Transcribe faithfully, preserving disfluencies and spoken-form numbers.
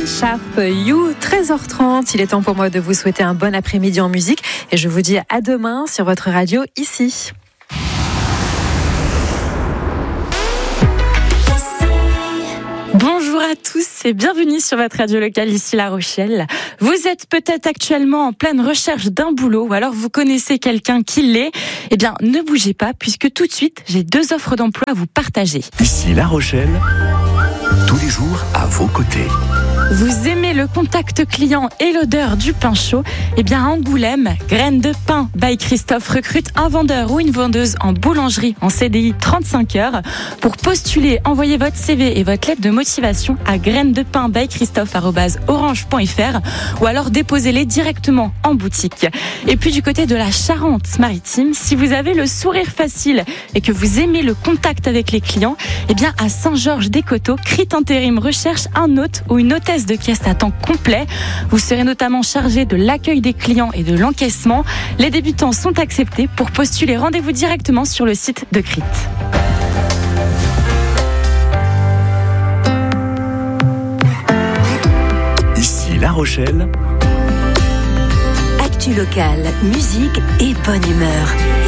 Sharp, You, treize heures trente. Il est temps pour moi de vous souhaiter un bon après-midi en musique et je vous dis à demain sur votre radio ici. Bonjour à tous et bienvenue sur votre radio locale ici La Rochelle. Vous êtes peut-être actuellement en pleine recherche d'un boulot ou alors vous connaissez quelqu'un qui l'est. Eh bien, ne bougez pas puisque tout de suite, j'ai deux offres d'emploi à vous partager. Ici La Rochelle, tous les jours à vos côtés. Vous aimez le contact client et l'odeur du pain chaud? Eh bien, à Angoulême, Graines de Pain by Christophe recrute un vendeur ou une vendeuse en boulangerie en C D I trente-cinq heures. Pour postuler, envoyez votre C V et votre lettre de motivation à graines de pain by christophe arobase orange point f r ou alors déposez-les directement en boutique. Et puis du côté de la Charente-Maritime, si vous avez le sourire facile et que vous aimez le contact avec les clients, eh bien à Saint-Georges-des-Coteaux, Crit Intérim recherche un hôte ou une hôtesse de caisse à temps complet. Vous serez notamment chargé de l'accueil des clients et de l'encaissement. Les débutants sont acceptés. Pour postuler, rendez-vous directement sur le site de Crit. Ici La Rochelle. Actu locale, musique et bonne humeur.